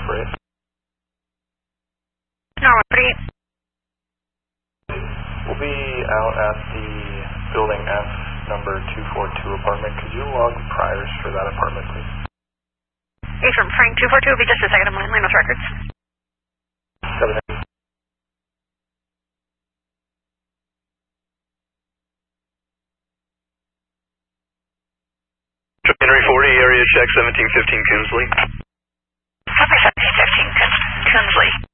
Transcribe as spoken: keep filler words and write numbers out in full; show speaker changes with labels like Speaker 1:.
Speaker 1: forty-eight.
Speaker 2: No, one forty-eight.
Speaker 1: We'll be out at the building F, number two forty-two apartment. Could you log priors for that apartment, please?
Speaker 2: Hey, from Frank two forty-two, will be just a second. I'm line with records.
Speaker 1: seven eight.
Speaker 3: Henry forty, area check seventeen fifteen Kinsley.
Speaker 2: Copy seventeen fifteen Kinsley.